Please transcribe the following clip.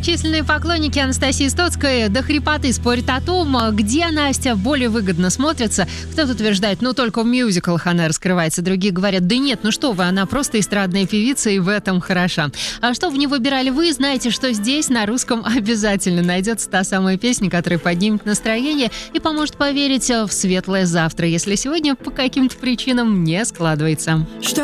Многочисленные поклонники Анастасии Стоцкой до хрипоты спорят о том, где Настя более выгодно смотрится. Кто-то утверждает, только в мюзиклах она раскрывается. Другие говорят, да нет, что вы, она просто эстрадная певица и в этом хороша. А что бы ни выбирали вы, знаете, что здесь на русском обязательно найдется та самая песня, которая поднимет настроение и поможет поверить в светлое завтра, если сегодня по каким-то причинам не складывается.